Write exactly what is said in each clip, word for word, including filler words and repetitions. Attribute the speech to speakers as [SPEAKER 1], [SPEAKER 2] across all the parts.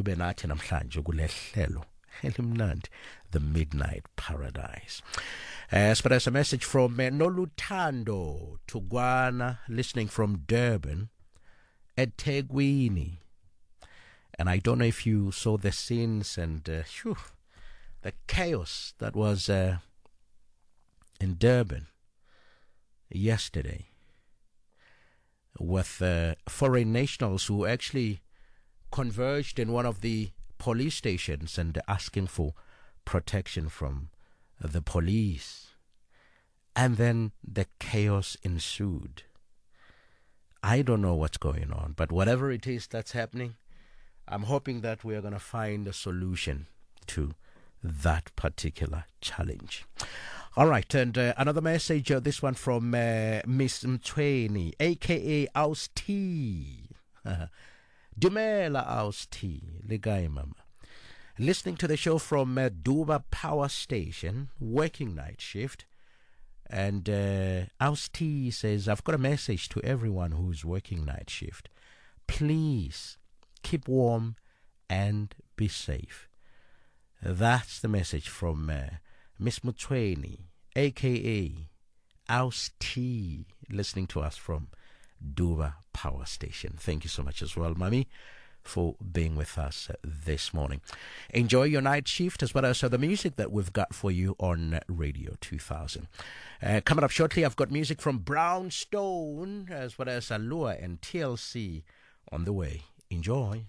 [SPEAKER 1] ube nathi namhlanje kulehlelo elimnandi, the Midnight Paradise. As but as a message from uh, Nolutando Tugwana, listening from Durban at Tegwini. And I don't know if you saw the scenes and uh, whew, the chaos that was uh, in Durban yesterday with uh, foreign nationals who actually converged in one of the police stations and asking for protection from the police. And then the chaos ensued. I don't know what's going on, but whatever it is that's happening, I'm hoping that we are going to find a solution to that particular challenge. All right, and uh, another message, uh, this one from uh, Miss Mtweni, a k a. Aus T. Dumela Aus T. Legai mama. Listening to the show from uh, Duba Power Station, working night shift. And uh, Aus T says, I've got a message to everyone who's working night shift. Please keep warm and be safe. That's the message from uh, Miss Mutweni, a k a. Aus T, listening to us from Duba Power Station. Thank you so much as well, Mummy, for being with us uh, this morning. Enjoy your night shift as well as uh, the music that we've got for you on Radio two thousand. Uh, coming up shortly, I've got music from Brownstone as well as Alua and T L C on the way. Enjoy.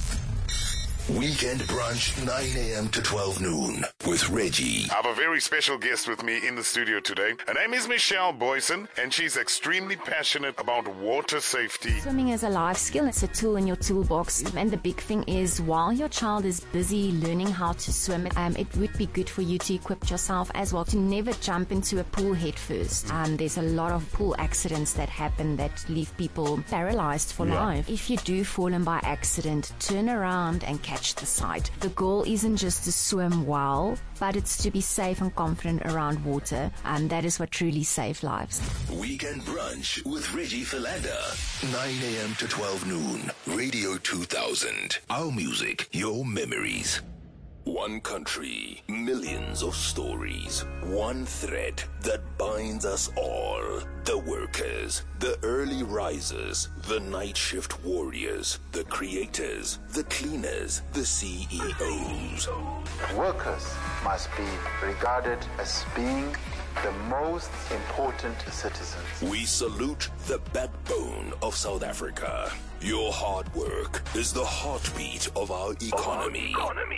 [SPEAKER 2] Weekend Brunch, nine a.m. to twelve noon with Reggie.
[SPEAKER 3] I have a very special guest with me in the studio today. Her name is Michelle Boyson, and she's extremely passionate about water safety.
[SPEAKER 4] Swimming is a life skill. It's a tool in your toolbox. And the big thing is, while your child is busy learning how to swim, um, it would be good for you to equip yourself as well to never jump into a pool head first. Um, there's a lot of pool accidents that happen that leave people paralyzed for
[SPEAKER 3] Yeah.
[SPEAKER 4] life. If you do fall in by accident, turn around and catch the side. The goal isn't just to swim well, but it's to be safe and confident around water, and that is what truly saves lives.
[SPEAKER 2] Weekend Brunch with Reggie Philander, nine a.m. to twelve noon. Radio two thousand. Our music, your memories. One country, millions of stories. One thread that binds us all. The workers, the early risers, the night shift warriors, the creators, the cleaners, the C E Os.
[SPEAKER 5] Workers must be regarded as being the most important citizens.
[SPEAKER 2] We salute the backbone of South Africa. Your hard work is the heartbeat of our economy.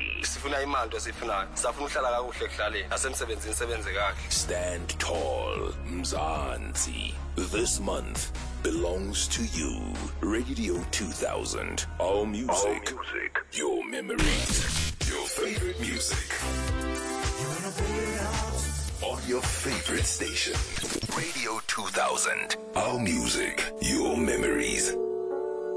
[SPEAKER 2] Stand tall, Mzansi. This month belongs to you. Radio two thousand. Our music, our music. Your memories. Your favorite music. On your favorite station. Radio two thousand. Our music, your memories.